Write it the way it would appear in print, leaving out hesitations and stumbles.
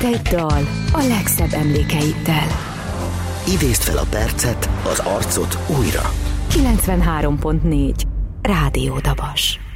egy dal a legszebb emlékeiddel. Idézd fel a percet, az arcot újra. 93.4 Rádió Dabas.